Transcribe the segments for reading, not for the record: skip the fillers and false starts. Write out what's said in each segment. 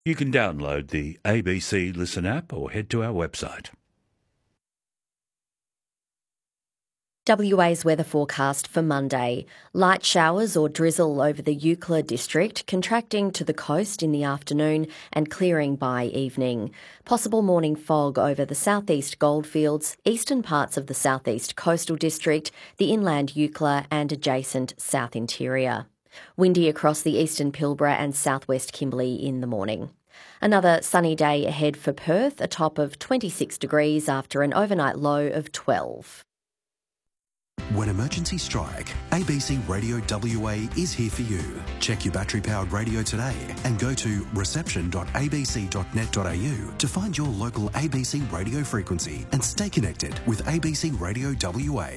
You can download the ABC Listen app or head to our website. WA's weather forecast for Monday. Light showers or drizzle over the Eucla district, contracting to the coast in the afternoon and clearing by evening. Possible morning fog over the southeast goldfields, eastern parts of the southeast coastal district, the inland Eucla and adjacent south interior. Windy across the eastern Pilbara and southwest Kimberley in the morning. Another sunny day ahead for Perth, a top of 26 degrees after an overnight low of 12. When emergencies strike, ABC Radio WA is here for you. Check your battery-powered radio today and go to reception.abc.net.au to find your local ABC radio frequency and stay connected with ABC Radio WA.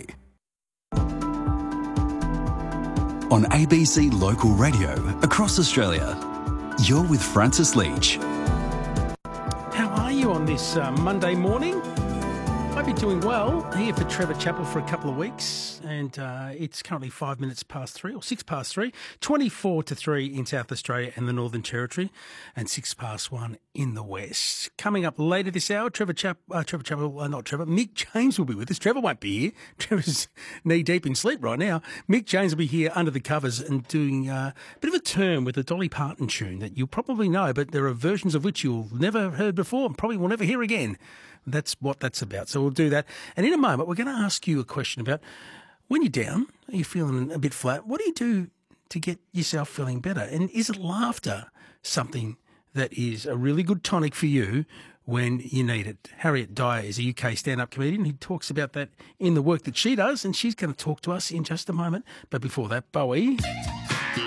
On ABC Local Radio across Australia, you're with Francis Leach. How are you on this Monday morning? Hope you're doing well. Here for Trevor Chappell for a couple of weeks, and it's currently 5 minutes past 3, or 6 past 3, 24 to 3 in South Australia and the Northern Territory, and 6 past 1 in the West. Coming up later this hour, Mick James will be with us. Trevor won't be here. Trevor's knee deep in sleep right now. Mick James will be here under the covers and doing a bit of a turn with a Dolly Parton tune that you'll probably know, but there are versions of which you'll never heard before and probably will never hear again. That's what that's about. So we'll do that. And in a moment, we're going to ask you a question about when you're down, are you feeling a bit flat? What do you do to get yourself feeling better? And is laughter something that is a really good tonic for you when you need it? Harriet Dyer is a UK stand-up comedian who talks about that in the work that she does, and she's going to talk to us in just a moment. But before that, Bowie.